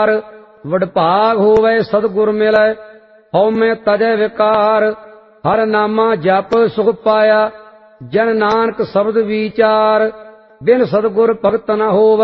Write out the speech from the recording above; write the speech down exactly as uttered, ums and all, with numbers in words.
वडभाग होवे सतगुर मिलै, हउमै तजै विकार। हर नामा जप सुख पाया, जन नानक शब्द विचार। बिन सतगुर भगत न होवै,